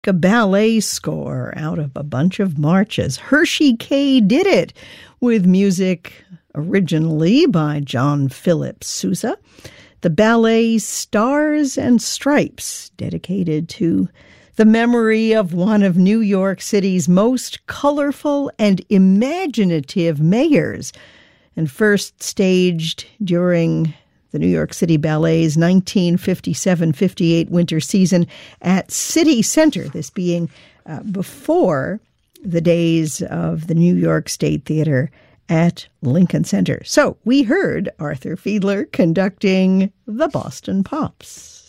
a ballet score out of a bunch of marches. Hershey K did it with music originally by John Philip Sousa. The ballet Stars and Stripes, dedicated to the memory of one of New York City's most colorful and imaginative mayors, and first staged during the New York City Ballet's 1957-58 winter season at City Center, this being before the days of the New York State Theater at Lincoln Center. So we heard Arthur Fiedler conducting the Boston Pops.